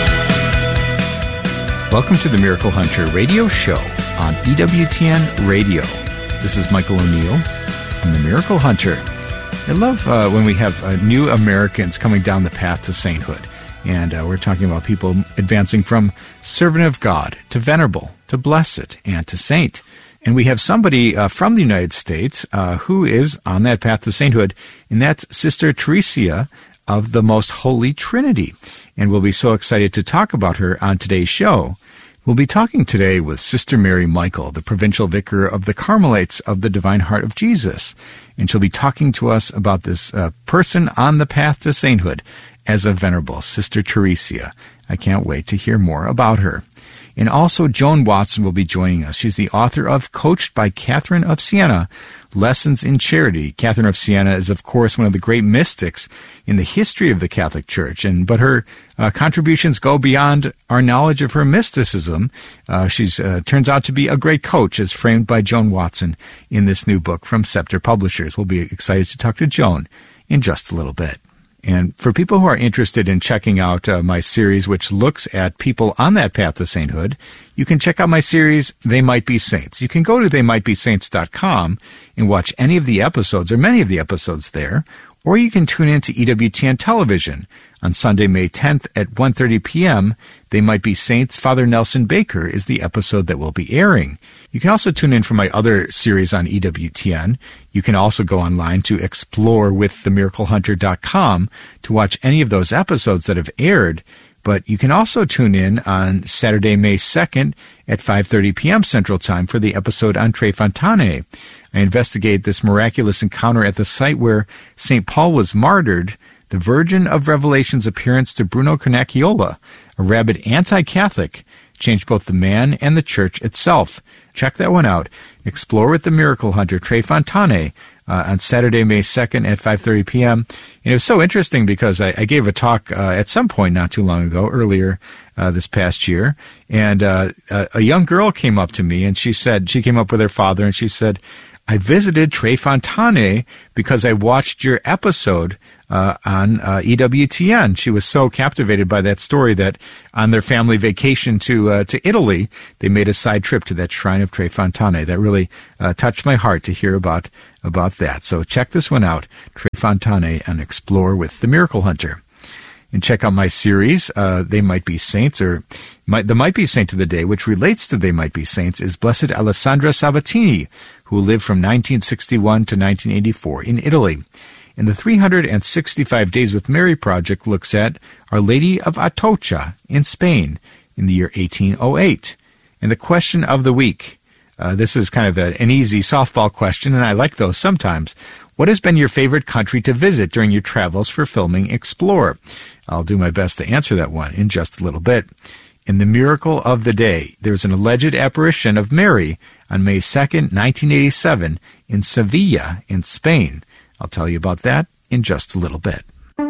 Welcome to the Miracle Hunter radio show on E W T N Radio. This is Michael O'Neill. I'm the Miracle Hunter. I love uh, when we have uh, new Americans coming down the path to sainthood. And uh, we're talking about people advancing from servant of God to venerable to blessed and to saint. And we have somebody uh, from the United States uh, who is on that path to sainthood, and that's Sister Teresia of the Most Holy Trinity. And we'll be so excited to talk about her on today's show. We'll be talking today with Sister Mary Michael, the Provincial Vicar of the Carmelites of the Divine Heart of Jesus. And she'll be talking to us about this uh, person on the path to sainthood as a venerable, Sister Teresia. I can't wait to hear more about her. And also Joan Watson will be joining us. She's the author of Coached by Catherine of Siena, Lessons in Charity. Catherine of Siena is, of course, one of the great mystics in the history of the Catholic Church, and but her uh, contributions go beyond our knowledge of her mysticism. Uh, she uh, turns out to be a great coach, as framed by Joan Watson in this new book from Scepter Publishers. We'll be excited to talk to Joan in just a little bit. And for people who are interested in checking out uh, my series, which looks at people on that path to sainthood, you can check out my series, They Might Be Saints. You can go to they might be saints dot com and watch any of the episodes, or many of the episodes there, or you can tune in to E W T N Television on Sunday, May tenth at one thirty p.m. They Might Be Saints. Father Nelson Baker is the episode that will be airing. You can also tune in for my other series on E W T N. You can also go online to explore with the miracle hunter dot com to watch any of those episodes that have aired. But you can also tune in on Saturday, May second at five thirty p.m. Central Time for the episode on Tre Fontane. I investigate this miraculous encounter at the site where Saint Paul was martyred, the Virgin of Revelation's appearance to Bruno Carnacchiola, a rabid anti-Catholic, changed both the man and the church itself. Check that one out. Explore with the Miracle Hunter, Tre Fontane, uh, on Saturday, May second at five thirty p.m. And it was so interesting because I, I gave a talk uh, at some point not too long ago, earlier uh, this past year, and uh, a, a young girl came up to me and she said, she came up with her father and she said, I visited Tre Fontane because I watched your episode uh, on uh, E W T N. She was so captivated by that story that on their family vacation to uh, to Italy, they made a side trip to that shrine of Tre Fontane. That really uh, touched my heart to hear about about that. So check this one out, Tre Fontane, and explore with the Miracle Hunter. And check out my series, uh, They Might Be Saints, or might, the Might Be Saint of the Day, which relates to They Might Be Saints, is Blessed Alessandra Sabatini, who lived from nineteen sixty-one to nineteen eighty-four in Italy. And the three hundred sixty-five Days with Mary project looks at Our Lady of Atocha in Spain in the year eighteen oh eight. And the question of the week, uh, this is kind of a, an easy softball question, and I like those sometimes. What has been your favorite country to visit during your travels for filming Explore? I'll do my best to answer that one in just a little bit. In the Miracle of the Day, there's an alleged apparition of Mary on May second, nineteen eighty-seven, in Sevilla, in Spain. I'll tell you about that in just a little bit.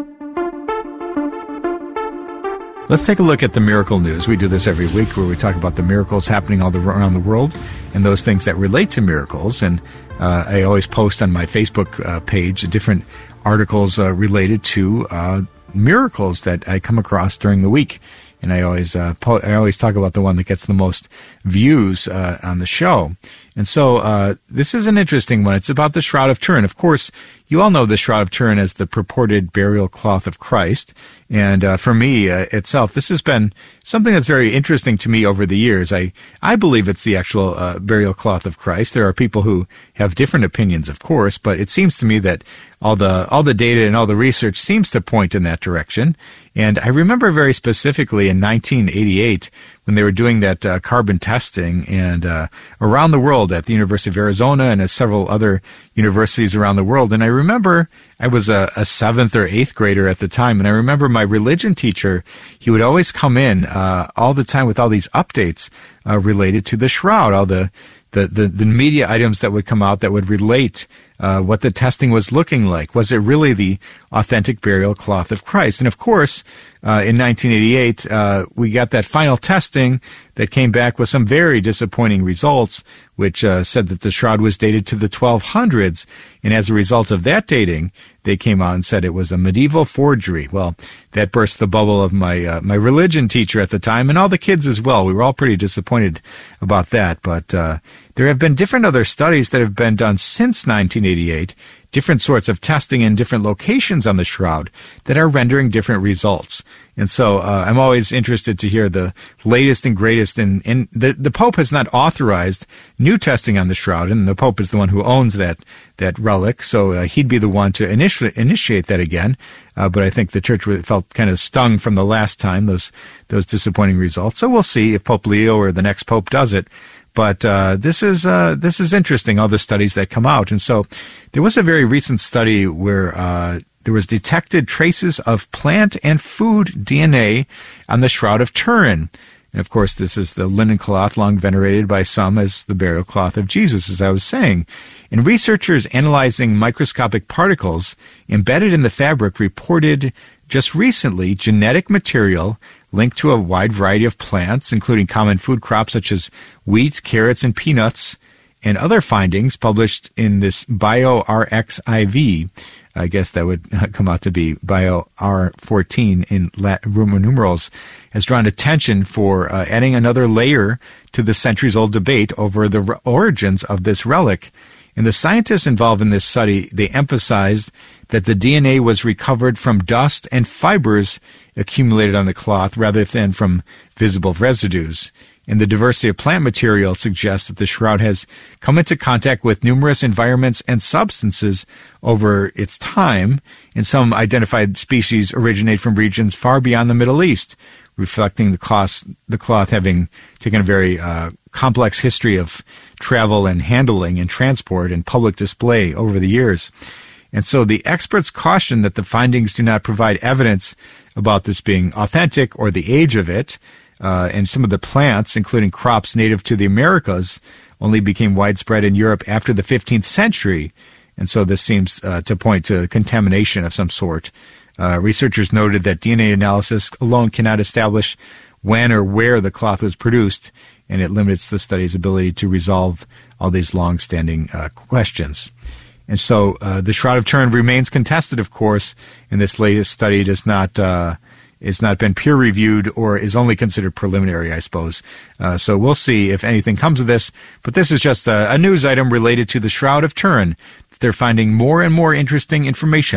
Let's take a look at the miracle news. We do this every week where we talk about the miracles happening all the, around the world and those things that relate to miracles. And uh, I always post on my Facebook uh, page different articles uh, related to uh, miracles that I come across during the week. And I always uh, po- I always talk about the one that gets the most views uh, on the show. And so uh, this is an interesting one. It's about the Shroud of Turin. Of course, you all know the Shroud of Turin as the purported burial cloth of Christ. And uh, for me uh, itself, this has been something that's very interesting to me over the years. I, I believe it's the actual uh, burial cloth of Christ. There are people who have different opinions, of course, but it seems to me that all the all the data and all the research seems to point in that direction. And I remember very specifically in nineteen eighty-eight when they were doing that uh, carbon testing and uh, around the world at the University of Arizona and at several other universities around the world. And I remember I was a, a seventh or eighth grader at the time, and I remember my religion teacher, he would always come in uh, all the time with all these updates uh, related to the shroud, all the The, the, the media items that would come out that would relate uh, what the testing was looking like. Was it really the authentic burial cloth of Christ? And of course, uh, in nineteen eighty-eight, uh, we got that final testing that came back with some very disappointing results, which uh, said that the shroud was dated to the twelve hundreds. And as a result of that dating, they came out and said it was a medieval forgery. Well, that burst the bubble of my uh, my religion teacher at the time, and all the kids as well. We were all pretty disappointed about that. But uh, there have been different other studies that have been done since nineteen eighty-eight, different sorts of testing in different locations on the shroud that are rendering different results. And so uh, I'm always interested to hear the latest and greatest. And, and the, the Pope has not authorized new testing on the shroud, and the Pope is the one who owns that that relic, so uh, he'd be the one to initiate, initiate that again. Uh, but I think the Church felt kind of stung from the last time, those those disappointing results. So we'll see if Pope Leo or the next Pope does it. But uh, this is uh, this is interesting, all the studies that come out. And so there was a very recent study where uh, there was detected traces of plant and food D N A on the Shroud of Turin. And of course, this is the linen cloth long venerated by some as the burial cloth of Jesus, as I was saying. And researchers analyzing microscopic particles embedded in the fabric reported just recently genetic material linked to a wide variety of plants, including common food crops such as wheat, carrots, and peanuts, and other findings published in this BioRxiv. I guess that would come out to be Bio R fourteen in Roman numerals, has drawn attention for uh, adding another layer to the centuries-old debate over the r- origins of this relic. And the scientists involved in this study, they emphasized that the D N A was recovered from dust and fibers accumulated on the cloth rather than from visible residues. And the diversity of plant material suggests that the shroud has come into contact with numerous environments and substances over its time, and some identified species originate from regions far beyond the Middle East, reflecting the cloth, the cloth having taken a very uh, complex history of travel and handling and transport and public display over the years. And so the experts caution that the findings do not provide evidence about this being authentic or the age of it. Uh, and some of the plants, including crops native to the Americas, only became widespread in Europe after the fifteenth century. And so this seems uh, to point to contamination of some sort. Uh, researchers noted that D N A analysis alone cannot establish when or where the cloth was produced, and it limits the study's ability to resolve all these long-standing uh, questions. And so uh, the Shroud of Turin remains contested, of course, and this latest study does not uh, is not been peer-reviewed or is only considered preliminary, I suppose. Uh, so we'll see if anything comes of this. But this is just a, a news item related to the Shroud of Turin. They're finding more and more interesting information